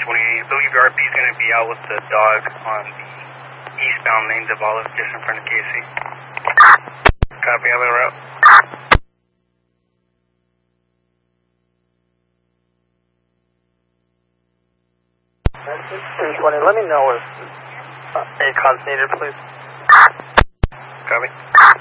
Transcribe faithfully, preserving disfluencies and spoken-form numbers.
twenty-eight. I believe R P is going to be out with the dog on the eastbound lanes of Olive, just in front of K C. Copy, I'm en route. three twenty, let me know if uh, A C O D's needed, please. Copy.